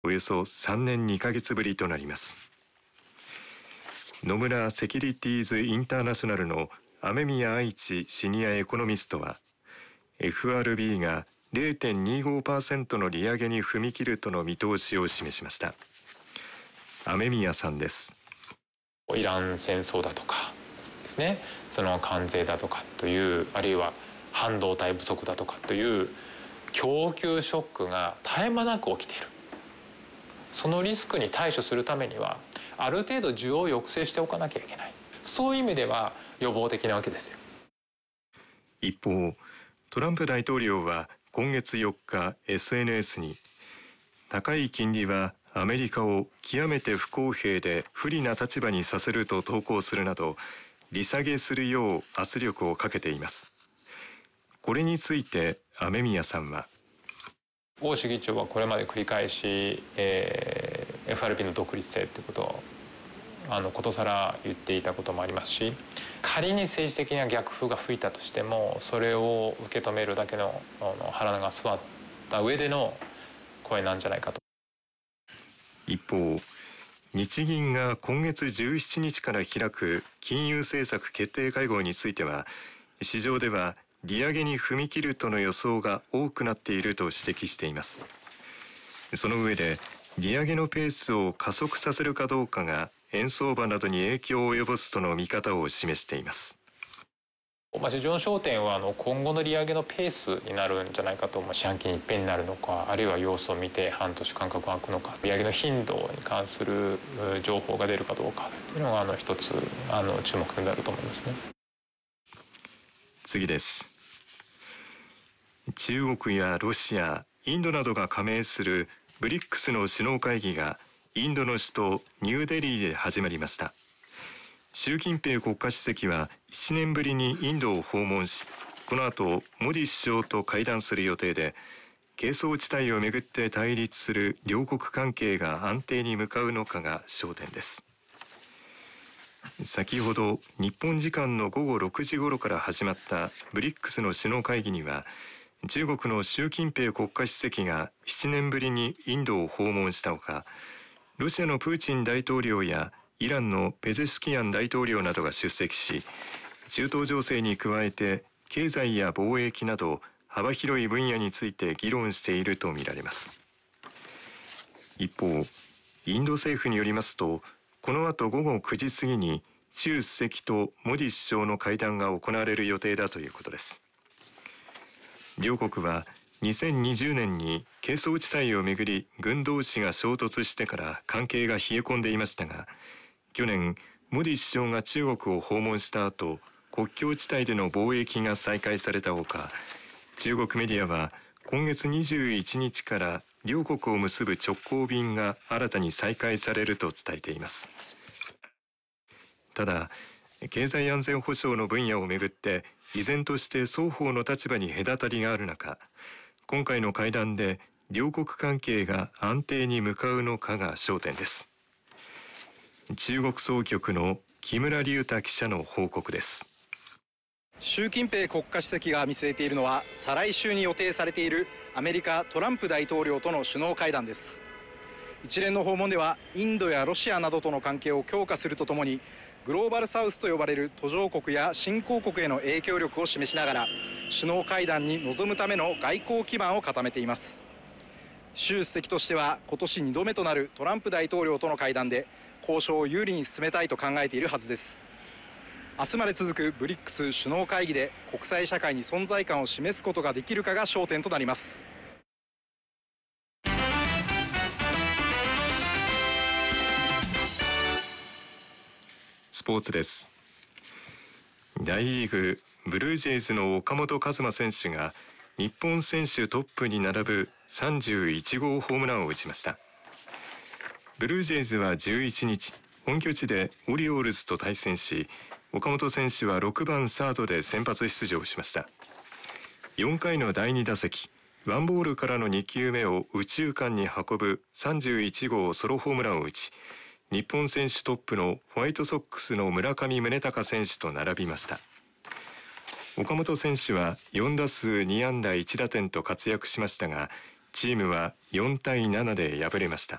およそ3年2ヶ月ぶりとなります。野村セキュリティーズインターナショナルの雨宮愛知シニアエコノミストは、 FRB が 0.25% の利上げに踏み切るとの見通しを示しました。雨宮さんです。 イラン戦争だとかですね、その関税だとかという、あるいは半導体不足だとかという供給ショックが絶え間なく起きている。そのリスクに対処するためにはある程度需要を抑制しておかなきゃいけない。そういう意味では予防的なわけですよ。 一方、トランプ大統領は今月4日 SNS に、高い金利はアメリカを極めて不公平で不利な立場にさせると投稿するなど、利下げするよう圧力をかけています。これについて雨宮さんは、 欧州議長はこれまで繰り返し、FRB の独立性ということをことさら言っていたこともありますし、仮に政治的な逆風が吹いたとしても、それを受け止めるだけの腹が据わった上での声なんじゃないかと。 一方、日銀が今月17日から開く金融政策決定会合については、市場では利上げに踏み切るとの予想が多くなっていると指摘しています。その上で、利上げのペースを加速させるかどうかが円相場などに影響を及ぼすとの見方を示しています。 市場の焦点は今後の利上げのペースになるんじゃないかと。四半期に一遍になるのか、あるいは様子を見て半年間隔が空くのか、利上げの頻度に関する情報が出るかどうかというのが一つ注目点であると思いますね。 次です。中国やロシア、インドなどが加盟するBRICS の首脳会議がインドの首都ニューデリーで始まりました。習近平国家主席は7年ぶりにインドを訪問し、この後モディ首相と会談する予定で、係争地帯をめぐって対立する両国関係が安定に向かうのかが焦点です。先ほど日本時間の午後6時頃から始まった BRICS の首脳会議には、中国の習近平国家主席が7年ぶりにインドを訪問したほか、ロシアのプーチン大統領やイランのペゼシキヤン大統領などが出席し、中東情勢に加えて経済や貿易など幅広い分野について議論しているとみられます。一方、インド政府によりますと、この後午後9時過ぎに習主席とモディ首相の会談が行われる予定だということです。両国は2020年に係争地帯をめぐり軍同士が衝突してから関係が冷え込んでいましたが、去年モディ首相が中国を訪問した後、国境地帯での貿易が再開されたほか、中国メディアは今月21日から両国を結ぶ直行便が新たに再開されると伝えています。ただ、経済安全保障の分野をめぐって依然として双方の立場に隔たりがある中、今回の会談で両国関係が安定に向かうのかが焦点です。中国総局の木村隆太記者の報告です。 習近平国家主席が見据えているのは、再来週に予定されているアメリカトランプ大統領との首脳会談です。一連の訪問ではインドやロシアなどとの関係を強化するとともに、グローバルサウスと呼ばれる途上国や新興国への影響力を示しながら、首脳会談に臨むための外交基盤を固めています。習主席としては今年2度目となるトランプ大統領との会談で交渉を有利に進めたいと考えているはずです。明日まで続く BRICS 首脳会議で国際社会に存在感を示すことができるかが焦点となります。 スポーツです。大リーグブルージェイズの岡本和真選手が日本選手トップに並ぶ31号ホームランを打ちました。ブルージェイズは11日、本拠地でオリオールズと対戦し、岡本選手は6番サードで先発出場しました。4回の第2打席、ワンボールからの2球目を右中間に運ぶ31号ソロホームランを打ち、日本選手トップのホワイトソックスの村上宗隆選手と並びました。岡本選手は4打数2安打1打点と活躍しましたが、チームは4対7で敗れました。